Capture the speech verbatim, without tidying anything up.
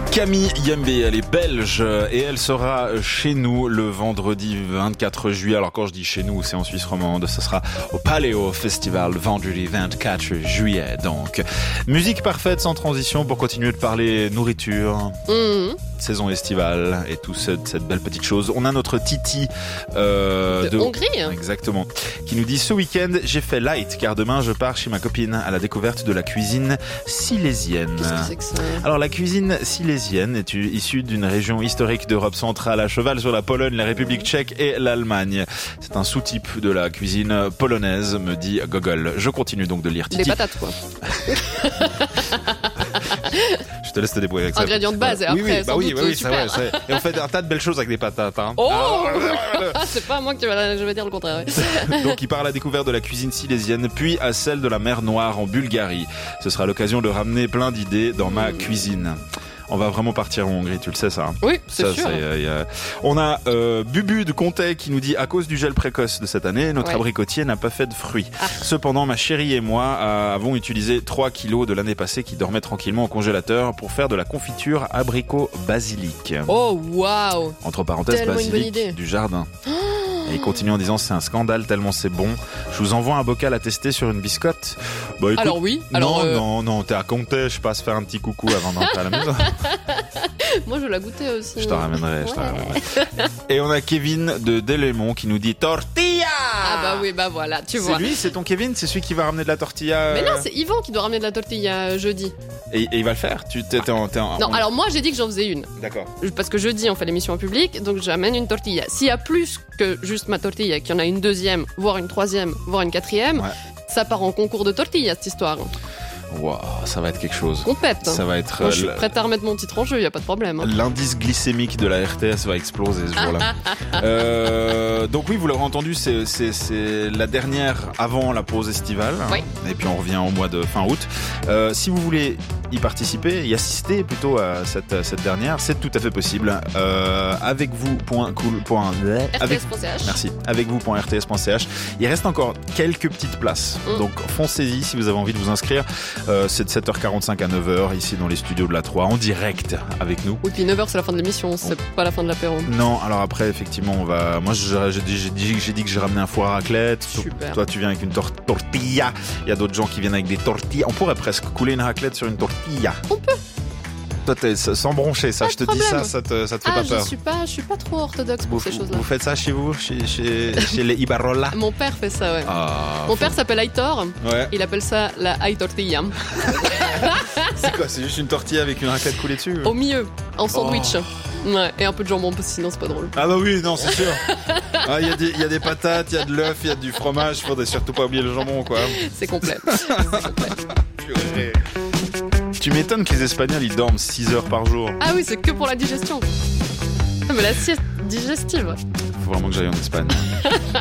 Camille Yembé, elle est belge et elle sera chez nous le vendredi vingt-quatre juillet. Alors quand je dis chez nous, c'est en Suisse romande. Ce sera au Paléo Festival le vendredi vingt-quatre juillet. Donc, musique parfaite sans transition pour continuer de parler nourriture, mmh. saison estivale et tout cette, cette belle petite chose. On a notre Titi euh, de, de Hongrie. Exactement. Qui nous dit: ce week-end, j'ai fait light car demain je pars chez ma copine à la découverte de la cuisine silésienne. Qu'est-ce que c'est que ça ? Alors la cuisine silésienne est issue d'une région historique d'Europe centrale à cheval sur la Pologne, la République tchèque et l'Allemagne. C'est un sous-type de la cuisine polonaise, me dit Gogol. Je continue donc de lire Titi. Les patates, quoi. Je te laisse te débrouiller avec ça. Ingrédients de base, et après, oui, oui, bah sans oui, doute, bah oui, super. C'est vrai, et on fait un tas de belles choses avec des patates. Hein. Oh ah, c'est pas moi qui vais, je vais dire le contraire. Donc il part à la découverte de la cuisine silésienne, puis à celle de la mer Noire en Bulgarie. Ce sera l'occasion de ramener plein d'idées dans ma cuisine. On va vraiment partir en Hongrie, tu le sais ça hein. Oui, c'est ça, sûr. C'est, euh, on a euh, Bubu de Comté qui nous dit: à cause du gel précoce de cette année, notre ouais. abricotier n'a pas fait de fruits. Ah. Cependant, ma chérie et moi euh, avons utilisé trois kilos de l'année passée qui dormaient tranquillement au congélateur pour faire de la confiture abricot basilic. Oh waouh! Entre parenthèses, tellement basilic du jardin. Oh. Et il continue en disant: c'est un scandale tellement c'est bon. Je vous envoie un bocal à tester sur une biscotte. Bah, écoute, alors oui. Alors non, euh... non, non, t'es à Comté, je passe faire un petit coucou avant d'entrer à la maison. Moi, je la goûtais aussi. Je t'en ramènerai, ouais. je t'en ramènerai. Et on a Kevin de Delémont qui nous dit: tortilla! Ah bah oui, bah voilà, tu vois. C'est lui, c'est ton Kevin, c'est celui qui va ramener de la tortilla. Mais non, c'est Yvan qui doit ramener de la tortilla jeudi. Et, et il va le faire. Tu t'es, t'es en, t'es en... Non, alors moi j'ai dit que j'en faisais une. D'accord. Parce que jeudi on fait l'émission en public, donc j'amène une tortilla. S'il y a plus que juste ma tortilla, qu'il y en a une deuxième, voire une troisième, voire une quatrième, ouais. ça part en concours de tortilla cette histoire. Waouh, ça va être quelque chose. Compète. Ça va être. Moi, je suis prête à remettre mon titre en jeu, y a pas de problème. Hein. L'indice glycémique de la R T S va exploser ce jour-là. euh, donc oui, vous l'aurez entendu, c'est, c'est, c'est la dernière avant la pause estivale. Oui. Et puis on revient au mois de fin août. Euh, si vous voulez y participer, y assister plutôt à cette, cette dernière, c'est tout à fait possible. Euh, avec vous point cool point R T S point C H. Merci. Avec vous point R T S point C H. Il reste encore quelques petites places. Mm. Donc foncez-y si vous avez envie de vous inscrire. Euh, c'est de sept heures quarante-cinq à neuf heures ici dans les studios de la trois en direct avec nous. Oui, puis neuf heures c'est la fin de l'émission, c'est on... pas la fin de l'apéro. Non, alors après effectivement on va. Moi j'ai, j'ai, j'ai, dit, j'ai dit que j'ai ramené un four à raclette. Super. Toi tu viens avec une tor- tortilla. Il y a d'autres gens qui viennent avec des tortillas. On pourrait presque couler une raclette sur une tortilla. On peut. Toi t'es sans broncher ça, pas je te problème. dis ça, ça te, ça te fait ah, pas peur. Je suis pas, je suis pas trop orthodoxe pour vous, ces choses-là. Vous faites ça chez vous, chez, chez, chez les Ibarola? Mon père fait ça, ouais. Ah, Mon faut... père s'appelle Aitor. Ouais. Il appelle ça la Ai Tortilla. C'est quoi? C'est juste une tortilla avec une raclette coulée dessus? Au milieu, en sandwich. Oh. Ouais, et un peu de jambon, parce que sinon c'est pas drôle. Ah bah oui, non, c'est sûr. Il ah, y, y a des patates, il y a de l'œuf, il y a du fromage. Faudrait surtout pas oublier le jambon, quoi. C'est complet. C'est complet. Tu m'étonnes que les Espagnols, ils dorment six heures par jour. Ah oui, c'est que pour la digestion. Mais la sieste digestive. Faut vraiment que j'aille en Espagne.